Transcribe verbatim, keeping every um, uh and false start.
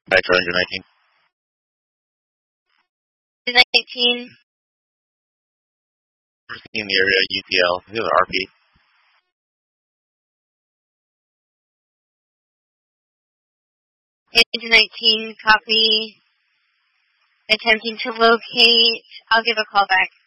Hi, Charger nineteen. nineteen. In the area, U T L. We have an R P. Engine nineteen, copy. Attempting to locate. I'll give a call back.